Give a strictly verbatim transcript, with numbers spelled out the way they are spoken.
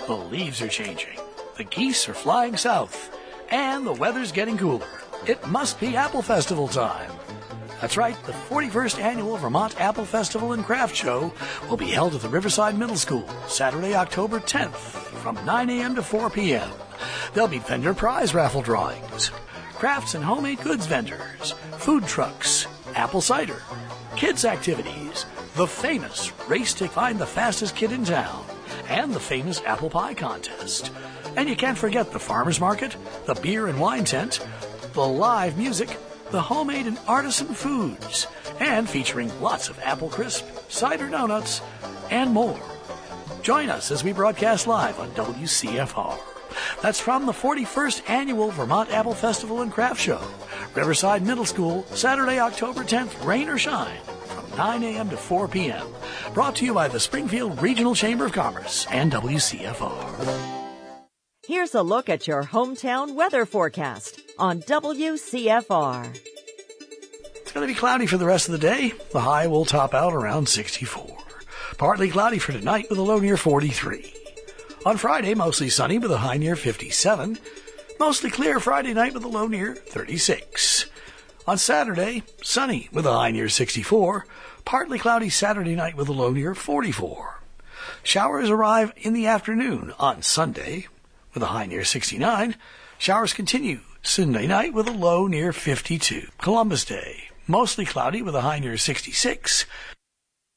The leaves are changing, the geese are flying south, and the weather's getting cooler. It must be Apple Festival time. That's right, the forty-first Annual Vermont Apple Festival and Craft Show will be held at the Riverside Middle School, Saturday, October tenth, from nine a.m. to four p.m. There'll be vendor prize raffle drawings, crafts and homemade goods vendors, food trucks, apple cider, kids' activities, the famous race to find the fastest kid in town, and the famous apple pie contest. And you can't forget the farmer's market, the beer and wine tent, the live music, the homemade and artisan foods, and featuring lots of apple crisp, cider donuts, and more. Join us as we broadcast live on W C F R. That's from the forty-first Annual Vermont Apple Festival and Craft Show, Riverside Middle School, Saturday, October tenth, rain or shine, from nine a.m. to four p.m. Brought to you by the Springfield Regional Chamber of Commerce and W C F R. Here's a look at your hometown weather forecast on W C F R. It's going to be cloudy for the rest of the day. The high will top out around sixty-four. Partly cloudy for tonight with a low near forty-three. On Friday, mostly sunny with a high near fifty-seven. Mostly clear Friday night with a low near thirty-six. On Saturday, sunny with a high near sixty-four. Partly cloudy Saturday night with a low near forty-four. Showers arrive in the afternoon on Sunday with a high near sixty-nine. Showers continue Sunday night with a low near fifty-two. Columbus Day, mostly cloudy with a high near sixty-six.